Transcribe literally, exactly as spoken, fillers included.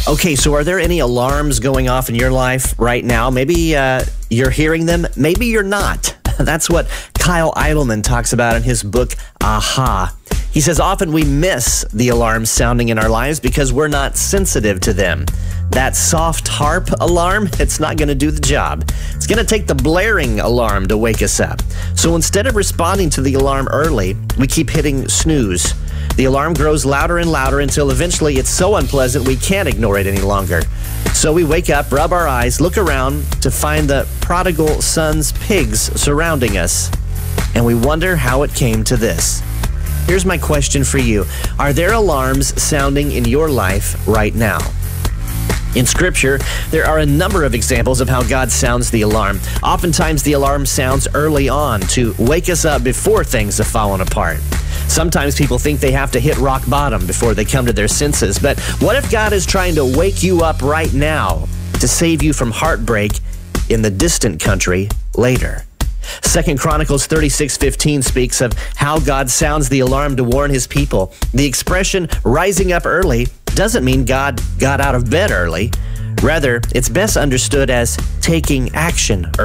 Okay, so are there any alarms going off in your life right now? Maybe uh, you're hearing them, maybe you're not. That's what Kyle Idleman talks about in his book, Aha. He says often we miss the alarms sounding in our lives because we're not sensitive to them. That soft harp alarm, it's not going to do the job. It's going to take the blaring alarm to wake us up. So instead of responding to the alarm early, we keep hitting snooze. The alarm grows louder and louder until eventually it's so unpleasant we can't ignore it any longer. So we wake up, rub our eyes, look around to find the prodigal son's pigs surrounding us, and we wonder how it came to this. Here's my question for you. Are there alarms sounding in your life right now? In Scripture, there are a number of examples of how God sounds the alarm. Oftentimes, the alarm sounds early on to wake us up before things have fallen apart. Sometimes people think they have to hit rock bottom before they come to their senses. But what if God is trying to wake you up right now to save you from heartbreak in the distant country later? Second Chronicles thirty-six fifteen speaks of how God sounds the alarm to warn his people. The expression rising up early doesn't mean God got out of bed early. Rather, it's best understood as taking action early.